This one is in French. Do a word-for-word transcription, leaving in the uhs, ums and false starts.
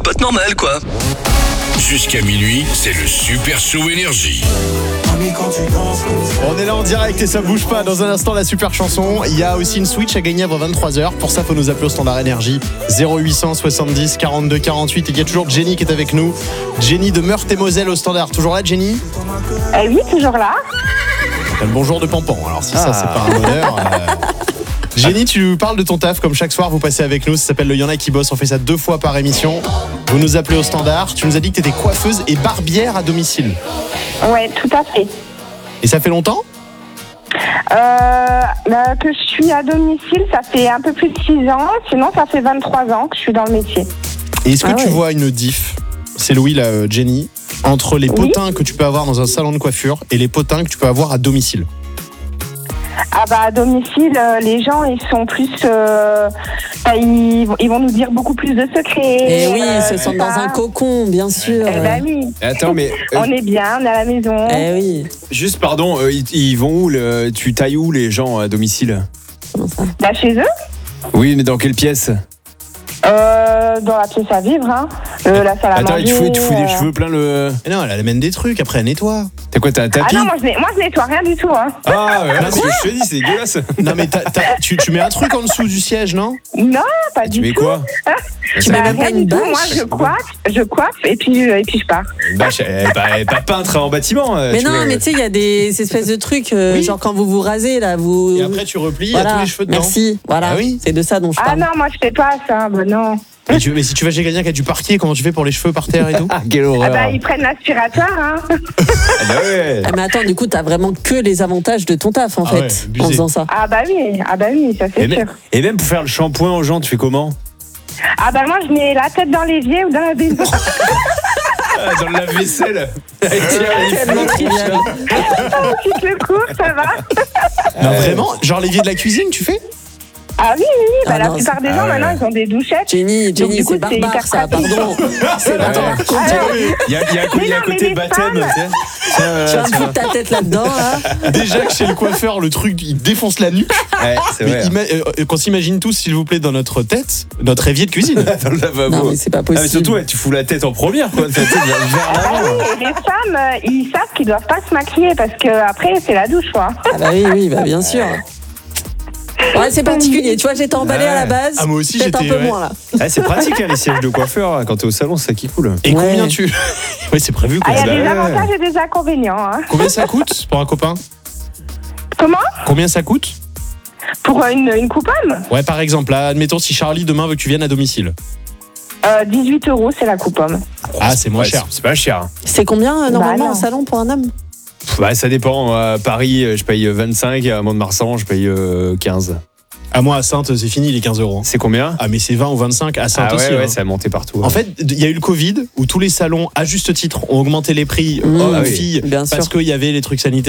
pote normal, quoi. Jusqu'à minuit, c'est le Super Show Énergie. On est là en direct et ça bouge pas. Dans un instant, la super chanson. Il y a aussi une Switch à gagner avant vingt-trois heures. Pour ça, faut nous appeler au standard énergie zéro huit cent soixante-dix quarante-deux quarante-huit. Et il y a toujours Jenny qui est avec nous. Jenny de Meurthe-et-Moselle au standard. Toujours là, Jenny? Euh, oui, toujours là. T'as le bonjour de Pampan. Alors si Ah. ça, c'est pas un honneur. euh... Jenny, tu nous parles de ton taf. Comme chaque soir, vous passez avec nous. Ça s'appelle le Y'en a qui bossent. On fait ça deux fois par émission. Vous nous appelez au standard. Tu nous as dit que t'étais coiffeuse et barbière à domicile. Ouais, tout à fait. Et ça fait longtemps? Euh, bah, que je suis à domicile, ça fait un peu plus de six ans. Sinon, ça fait vingt-trois ans que je suis dans le métier. Et est-ce que Ah tu ouais. vois une diff, c'est Louis là, euh, Jenny, entre les Oui. potins que tu peux avoir dans un salon de coiffure et les potins que tu peux avoir à domicile? Ah bah à domicile, euh, les gens ils sont plus, euh, bah, ils, ils vont nous dire beaucoup plus de secrets. Et oui, euh, ils se tout sentent dans ça. un cocon, bien sûr. Eh bah oui. Attends, mais euh, On est bien, on est à la maison. Eh oui. juste pardon, euh, ils, ils vont où le, tu tailles où les gens à domicile? Comment ça? Bah chez eux, Oui, mais dans quelle pièce? euh, dans la pièce à vivre, hein. Euh, la salle à Attends, manger. tu fous, tu fous des euh. cheveux plein le. Mais non, elle amène des trucs, après elle nettoie. T'as quoi, t'as un Ah tapis? non, moi je, n'ai- moi je nettoie rien du tout, hein. Ah, ouais, c'est ce que je te dis, c'est dégueulasse. Non mais t'as- t'as- tu, tu mets un truc en dessous du siège, non? Non, pas Tu du mets tout. quoi? Tu Bah, mets même pas rien une du tout. bâche? Moi je coiffe, je coiffe et puis, et puis je pars. Bah, je- elle est pas, elle est pas peintre en bâtiment. euh, Mais tu non, mets- mais tu sais, il y a des ces espèces de trucs, euh, Oui. genre quand vous vous rasez, là, vous. Et après tu replies, il y a voilà. tous les cheveux dedans. Merci. Voilà. Ah oui. C'est de ça dont je Ah parle. non, moi je fais pas ça, bah non. Mais, tu- mais si tu vas chez quelqu'un qui a du parquet, comment tu fais pour les cheveux par terre et tout? Ah, quelle Ah horreur. bah ils prennent l'aspirateur, hein. Ah, bah ouais. Ah, mais attends, du coup, t'as vraiment que les avantages de ton taf, en Ah fait, ouais, abusé. en faisant ça. Ah bah oui, ah bah oui, ça c'est Et sûr. même, et même pour faire le shampoing aux gens, tu fais comment? Ah bah moi je mets la tête dans l'évier ou dans la baignoire. Ah, dans le lave-vaisselle. Tiens, il Tellement flotte. trivial. Ensuite le cours, ça va. Non vraiment? Genre l'évier de la cuisine, tu fais? Ah oui, oui, oui. Bah, Ah la non, plupart des ah gens ouais. maintenant ils ont des douchettes. Jenny, Donc, Jenny, du coup, c'est c'est barbare, hyper ça, pratique. pardon. C'est Ah pas ouais. raconte. Il y a, il y a un coup- il y a un Mais non, côté mais baptême, les tu sais. Tiens, voilà, Tu vas tu vois. foutre ta tête là-dedans, là. Déjà que chez le coiffeur, le truc, il défonce la nuque. Ouais, c'est Mais vrai. ima- euh, qu'on s'imagine tous, s'il vous plaît, dans notre tête, notre évier de cuisine. Dans le lavabo. Non, mais c'est pas Ah, mais possible. surtout, ouais, tu fous la tête en première, quoi. Tu sais, vers Ah l'avant. oui, et les femmes, euh, ils savent qu'ils doivent pas se maquiller parce que après c'est la douche, quoi. Ah bah oui, oui, bah bien sûr. Ouais, c'est particulier. Tu vois, j'étais emballée à la base. Ah, moi aussi, Peut-être un j'étais, peu ouais. moins, là. Ah, c'est pratique, hein, les sièges de coiffeur. Hein. Quand t'es au salon, c'est ça qui coule. Et Ouais. combien tu... Oui, c'est prévu, Ah, quoi. il y a bah des ouais. avantages et des inconvénients, hein. Combien ça coûte pour un copain? Comment? Combien ça coûte? Pour une, une couponne, Ouais, par exemple, là, admettons si Charlie demain veut que tu viennes à domicile. euh, dix-huit euros c'est la couponne. Ah, c'est moins Ouais, cher. c'est- C'est pas cher. hein. C'est combien, euh, normalement, Bah, non. un salon pour un homme? Pff, Bah, ça dépend. À Paris, euh, je paye vingt-cinq. À Mont-de-Marsan, je paye euh, quinze. À moi, à Sainte, c'est fini les quinze euros. C'est combien? Ah, mais c'est vingt ou vingt-cinq à Sainte Ah ouais, aussi. ouais, hein. ça a monté partout. En fait, il y a eu le Covid où tous les salons, à juste titre, ont augmenté les prix Mmh, aux ah oui. filles Bien sûr. parce qu'il y avait les trucs sanitaires.